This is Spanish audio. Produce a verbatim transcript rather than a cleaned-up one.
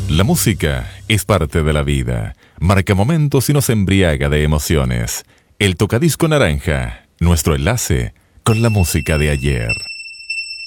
La música es parte de la vida. Marca momentos y nos embriaga de emociones. El Tocadisco Naranja, nuestro enlace con la música de ayer.